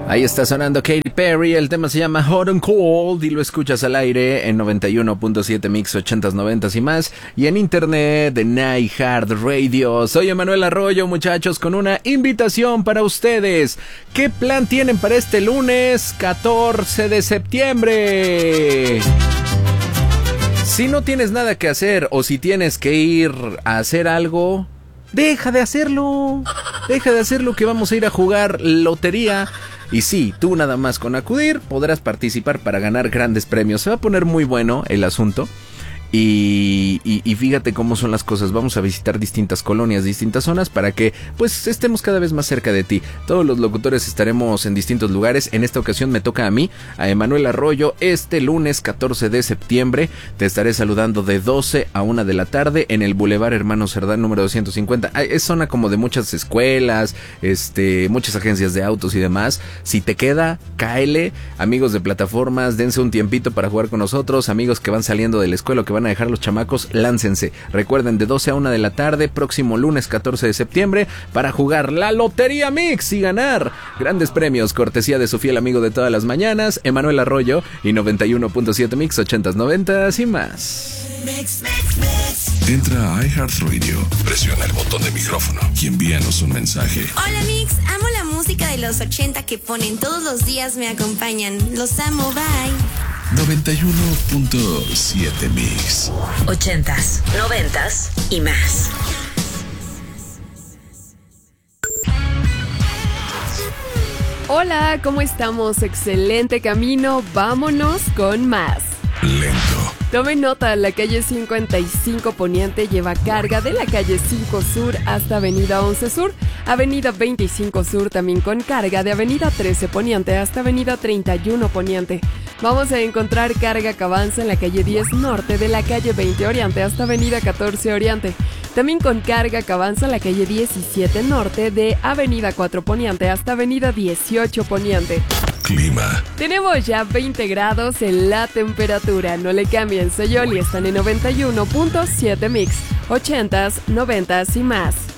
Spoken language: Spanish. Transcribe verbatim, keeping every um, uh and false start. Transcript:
Ahí está sonando Katy Perry, el tema se llama Hot and Cold y lo escuchas al aire en noventa y uno punto siete Mix ochentas, noventas y más y en internet de iHeartRadio. Soy Emanuel Arroyo, muchachos, con una invitación para ustedes. ¿Qué plan tienen para este lunes catorce de septiembre? Si no tienes nada que hacer o si tienes que ir a hacer algo, deja de hacerlo. Deja de hacerlo que vamos a ir a jugar lotería. Y sí, tú nada más con acudir podrás participar para ganar grandes premios. Se va a poner muy bueno el asunto. Y, y, y fíjate cómo son las cosas. Vamos a visitar distintas colonias, distintas zonas para que pues estemos cada vez más cerca de ti. Todos los locutores estaremos en distintos lugares. En esta ocasión me toca a mí, a Emanuel Arroyo. Este lunes catorce de septiembre te estaré saludando de doce a una de la tarde en el Boulevard Hermano Cerdán número doscientos cincuenta. Es zona como de muchas escuelas, este, muchas agencias de autos y demás. Si te queda, cáele. Amigos de plataformas, dense un tiempito para jugar con nosotros. Amigos que van saliendo de la escuela o que van a dejar los chamacos, láncense. Recuerden, de doce a una de la tarde, próximo lunes catorce de septiembre, para jugar la Lotería Mix y ganar grandes premios, cortesía de su fiel amigo de todas las mañanas, Emanuel Arroyo, y noventa y uno punto siete Mix ochentas, noventas y más. Mix, mix, mix. Entra a iHeartRadio, presiona el botón de micrófono y envíanos un mensaje. Hola Mix, amo la música de los ochenta que ponen todos los días, me acompañan. Los amo, bye. noventa y uno punto siete Mix. Ochentas, noventas y más. Hola, ¿cómo estamos? Excelente camino, vámonos con más. Lento. Tome nota, la calle cincuenta y cinco Poniente lleva carga de la calle cinco Sur hasta avenida once Sur, avenida veinticinco Sur también con carga de avenida trece Poniente hasta avenida treinta y uno Poniente. Vamos a encontrar carga que avanza en la calle diez Norte de la calle veinte Oriente hasta avenida catorce Oriente. También con carga que avanza en la calle diecisiete Norte de avenida cuatro Poniente hasta avenida dieciocho Poniente. Clima. Tenemos ya veinte grados en la temperatura. No le cambien, soy Yoli, están en noventa y uno punto siete Mix, ochentas, noventas y más.